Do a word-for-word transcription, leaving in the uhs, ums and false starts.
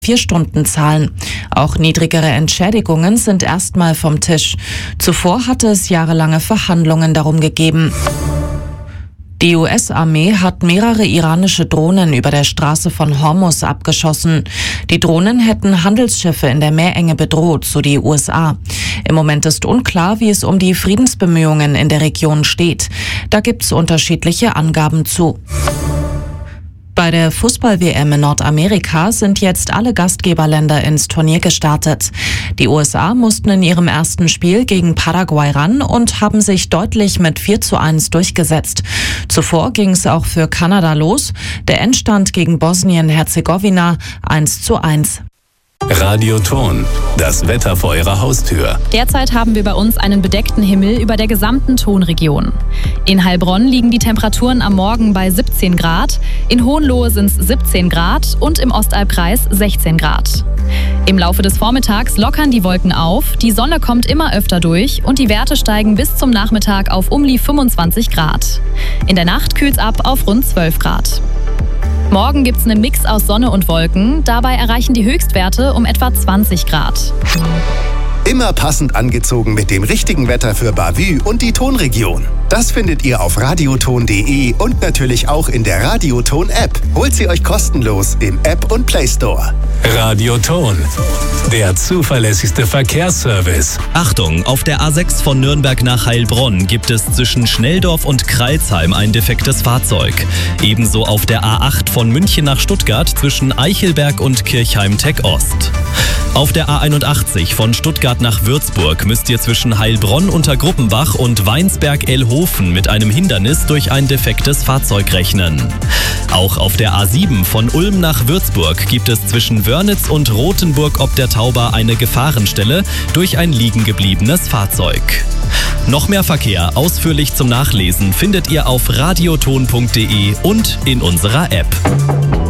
vier Stunden zahlen. Auch niedrigere Entschädigungen sind erstmal vom Tisch. Zuvor hatte es jahrelange Verhandlungen darum gegeben. Die U S-Armee hat mehrere iranische Drohnen über der Straße von Hormuz abgeschossen. Die Drohnen hätten Handelsschiffe in der Meerenge bedroht, so die U S A. Im Moment ist unklar, wie es um die Friedensbemühungen in der Region steht. Da gibt's unterschiedliche Angaben zu. Bei der Fußball-W M in Nordamerika sind jetzt alle Gastgeberländer ins Turnier gestartet. Die U S A mussten in ihrem ersten Spiel gegen Paraguay ran und haben sich deutlich mit vier zu eins durchgesetzt. Zuvor ging es auch für Kanada los. Der Endstand gegen Bosnien-Herzegowina eins zu eins. Radioton, das Wetter vor Ihrer Haustür. Derzeit haben wir bei uns einen bedeckten Himmel über der gesamten Tonregion. In Heilbronn liegen die Temperaturen am Morgen bei siebzehn Grad, in Hohenlohe sind es siebzehn Grad und im Ostalbkreis sechzehn Grad. Im Laufe des Vormittags lockern die Wolken auf, die Sonne kommt immer öfter durch und die Werte steigen bis zum Nachmittag auf um die fünfundzwanzig Grad. In der Nacht kühlt's ab auf rund zwölf Grad. Morgen gibt's einen Mix aus Sonne und Wolken. Dabei erreichen die Höchstwerte um etwa zwanzig Grad. Immer passend angezogen mit dem richtigen Wetter für Bavü und die Tonregion. Das findet ihr auf radioton punkt de und natürlich auch in der Radioton-App. Holt sie euch kostenlos im App- und Play-Store. Radioton, der zuverlässigste Verkehrsservice. Achtung, auf der A sechs von Nürnberg nach Heilbronn gibt es zwischen Schnelldorf und Kreilsheim ein defektes Fahrzeug. Ebenso auf der A acht von München nach Stuttgart zwischen Eichelberg und Kirchheim-Tech Ost. Auf der A einundachtzig von Stuttgart nach Würzburg müsst ihr zwischen Heilbronn unter Gruppenbach und Weinsberg-Elhofen mit einem Hindernis durch ein defektes Fahrzeug rechnen. Auch auf der A sieben von Ulm nach Würzburg gibt es zwischen Wörnitz und Rothenburg ob der Tauber eine Gefahrenstelle durch ein liegengebliebenes Fahrzeug. Noch mehr Verkehr ausführlich zum Nachlesen findet ihr auf radioton punkt de und in unserer App.